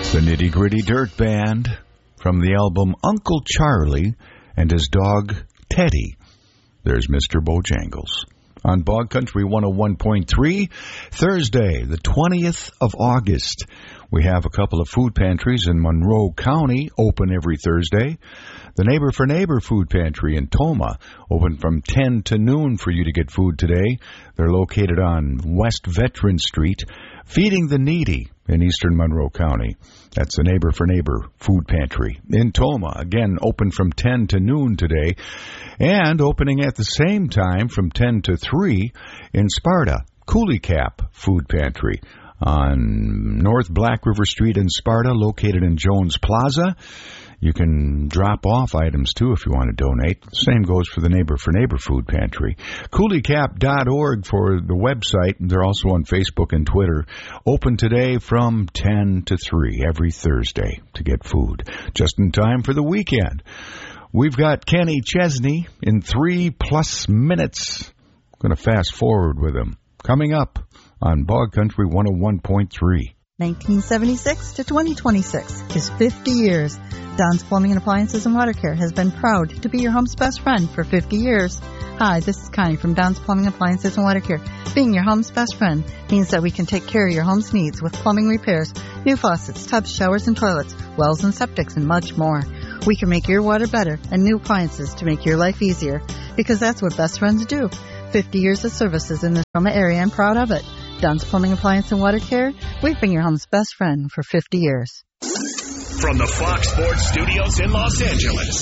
The Nitty Gritty Dirt Band from the album Uncle Charlie and his dog Teddy. There's Mr. Bojangles. On Bog Country 101.3, Thursday, the 20th of August. We have a couple of food pantries in Monroe County open every Thursday. The Neighbor for Neighbor Food Pantry in Tomah, open from 10 to noon for you to get food today. They're located on West Veteran Street, feeding the needy in eastern Monroe County. That's the Neighbor for Neighbor Food Pantry in Tomah. Again, open from 10 to noon today. And opening at the same time from 10 to 3 in Sparta, Coulee Cap Food Pantry on North Black River Street in Sparta, located in Jones Plaza. You can drop off items, too, if you want to donate. Same goes for the Neighbor for Neighbor Food Pantry. CooleyCap.org for the website. They're also on Facebook and Twitter. Open today from 10 to 3 every Thursday to get food. Just in time for the weekend. We've got Kenny Chesney in 3+ minutes. I'm going to fast forward with him. Coming up on Bog Country 101.3. 1976 to 2026 is 50 years. Don's Plumbing and Appliances and Water Care has been proud to be your home's best friend for 50 years. Hi, this is Connie from Don's Plumbing Appliances and Water Care. Being your home's best friend means that we can take care of your home's needs with plumbing repairs, new faucets, tubs, showers, and toilets, wells and septics, and much more. We can make your water better and new appliances to make your life easier, because that's what best friends do. 50 years of services in the Tomah area and proud of it. Don's Plumbing, Appliance, and Water Care, we've been your home's best friend for 50 years. From the Fox Sports Studios in Los Angeles,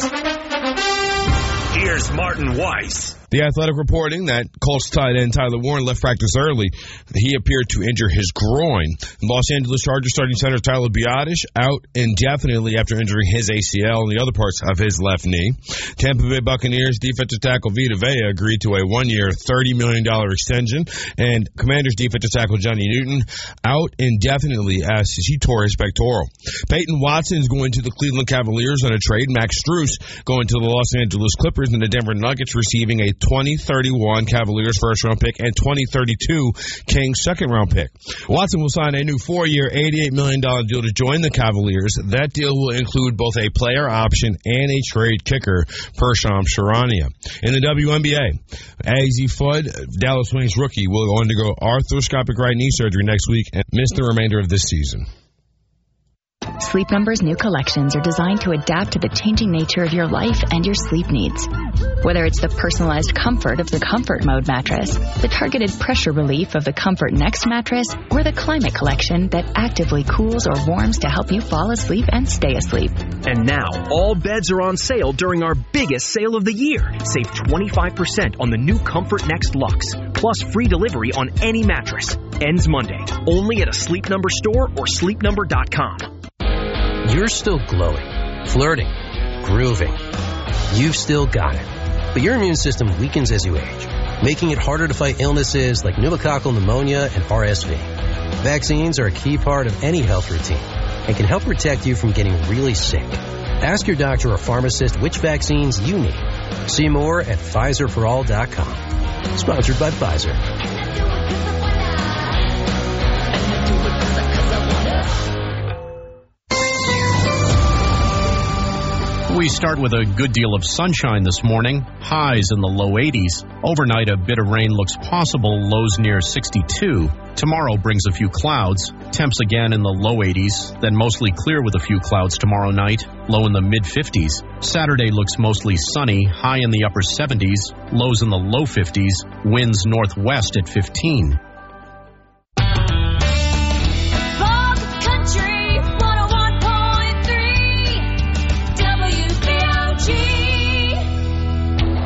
here's Martin Weiss. The Athletic reporting that Colts tight end Tyler Warren left practice early. He appeared to injure his groin. Los Angeles Chargers starting center Tyler Biadasz out indefinitely after injuring his ACL and the other parts of his left knee. Tampa Bay Buccaneers defensive tackle Vita Vea agreed to a one-year $30 million extension. And Commanders defensive tackle Johnny Newton out indefinitely as he tore his pectoral. Peyton Watson is going to the Cleveland Cavaliers on a trade. Max Strus going to the Los Angeles Clippers, and the Denver Nuggets receiving a 2031 Cavaliers first-round pick and 2032 Kings second-round pick. Watson will sign a new 4-year, $88 million deal to join the Cavaliers. That deal will include both a player option and a trade kicker per Shams Charania. In the WNBA, Azzi Fudd, Dallas Wings rookie, will undergo arthroscopic right knee surgery next week and miss the remainder of this season. Sleep Number's new collections are designed to adapt to the changing nature of your life and your sleep needs. Whether it's the personalized comfort of the Comfort Mode mattress, the targeted pressure relief of the Comfort Next mattress, or the Climate Collection that actively cools or warms to help you fall asleep and stay asleep. And now, all beds are on sale during our biggest sale of the year. Save 25% on the new Comfort Next Luxe, plus free delivery on any mattress. Ends Monday, only at a Sleep Number store or sleepnumber.com. You're still glowing, flirting, grooving. You've still got it. But your immune system weakens as you age, making it harder to fight illnesses like pneumococcal pneumonia and RSV. Vaccines are a key part of any health routine and can help protect you from getting really sick. Ask your doctor or pharmacist which vaccines you need. See more at PfizerForAll.com. Sponsored by Pfizer. We start with a good deal of sunshine this morning, highs in the low 80s. Overnight, a bit of rain looks possible, lows near 62. Tomorrow brings a few clouds, temps again in the low 80s, then mostly clear with a few clouds tomorrow night, low in the mid-50s. Saturday looks mostly sunny, high in the upper 70s, lows in the low 50s, winds northwest at 15.